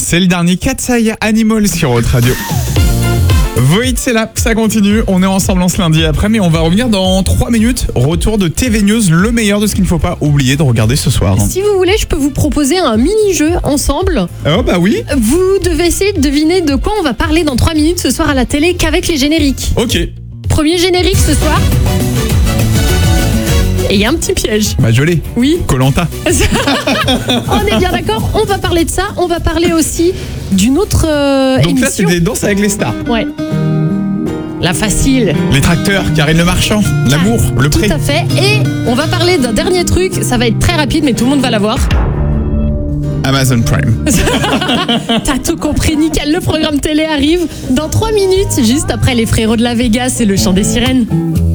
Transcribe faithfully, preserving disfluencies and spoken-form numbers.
C'est le dernier Katsaya Animal sur Haute Radio. Void, c'est là, ça continue. On est ensemble en ce lundi après, mais on va revenir dans trois minutes. Retour de T V News, le meilleur de ce qu'il ne faut pas oublier de regarder ce soir. Si vous voulez, je peux vous proposer un mini-jeu ensemble. Oh bah oui. Vous devez essayer de deviner de quoi on va parler dans trois minutes ce soir à la télé qu'avec les génériques. Ok. Premier générique ce soir. Et il y a un petit piège. Bah je l'ai. Oui. Koh-Lanta. On est bien d'accord, on va parler de ça. On va parler aussi d'une autre euh, Donc émission. là, c'est des danses avec les stars. Ouais. La facile. Les tracteurs, Karine Le Marchand, l'amour, le pré. Tout à fait. Et on va parler d'un dernier truc. Ça va être très rapide, mais tout le monde va l'avoir. Amazon Prime. T'as tout compris, nickel. Le programme télé arrive dans trois minutes, juste après les frérots de la Vegas et le chant des sirènes.